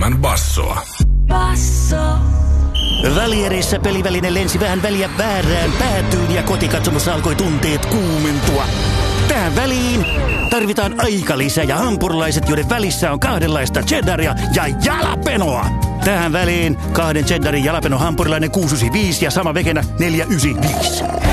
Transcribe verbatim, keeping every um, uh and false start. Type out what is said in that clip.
enemmän bassoa. Basso. Välierissä peliväline lensi vähän väliä väärään päätyyn ja kotikatsomossa alkoi tunteet kuumentua. Tähän väliin tarvitaan aikalisä ja hampurilaiset, joiden välissä on kahdenlaista cheddaria ja jalapenoa. Tähän väliin kahden cheddarin jalapeno hampurilainen kuusi yhdeksänkymmentäviisi ja sama vekenä neljä yhdeksänkymmentäviisi.